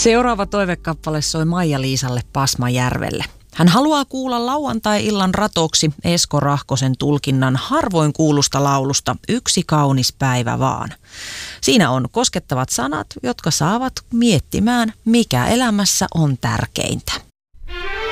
Seuraava toivekappale soi Maija-Liisalle Pasmajärvelle. Hän haluaa kuulla lauantai-illan ratoksi Esko Rahkosen tulkinnan harvoin kuulusta laulusta Yksi kaunis päivä vaan. Siinä on koskettavat sanat, jotka saavat miettimään, mikä elämässä on tärkeintä.